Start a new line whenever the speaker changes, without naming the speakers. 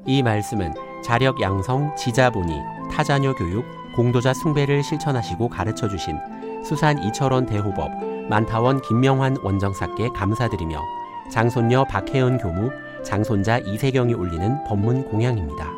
이 말씀은 자력 양성, 지자본의, 타자녀 교육, 공도자 숭배를 실천하시고 가르쳐주신 수산 이철원 대호법, 만타원 김명환 원정사께 감사드리며 장손녀 박혜은 교무, 장손자 이세경이 올리는 법문 공양입니다.